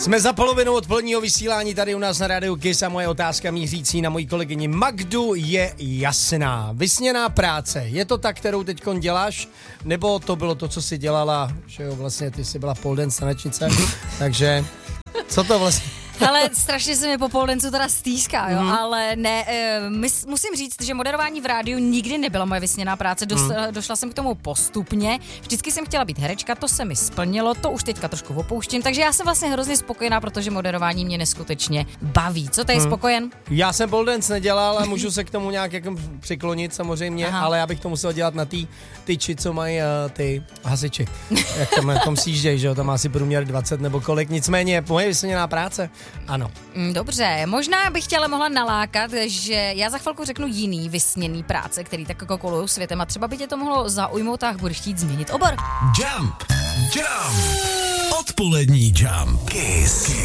Jsme za polovinou odpoledního vysílání tady u nás na Rádiu Kiss a moje otázka mířící na moji kolegyni Magdu je jasná. Vysněná práce, je to ta, kterou teďkon děláš, nebo to bylo to, co jsi dělala, že jo, vlastně ty jsi byla pole dance tanečnice, takže co to vlastně... Ale strašně se mi po pole danceu teda stýská, jo, ale ne, musím říct, že moderování v rádiu nikdy nebyla moje vysněná práce, došla jsem k tomu postupně, vždycky jsem chtěla být herečka, to se mi splnilo, to už teďka trošku opouštím, takže já jsem vlastně hrozně spokojená, protože moderování mě neskutečně baví. Co ty je spokojen? Já jsem pole dance nedělal, ale můžu se k tomu nějak jako přiklonit samozřejmě, ale já bych to musel dělat na ty tyči, co mají ty hasiči, jak tam sjíždějí, že jo, tam asi průměr 20 nebo kolik, nicméně moje vysněná práce. Ano. Dobře, možná bych tě ale mohla nalákat, že já za chvilku řeknu jiný vysněný práce, který tak jako kolujou světem a třeba by tě to mohlo zaujmout a budeš chtít změnit obor. Jump. Odpolední Jump. Kiss.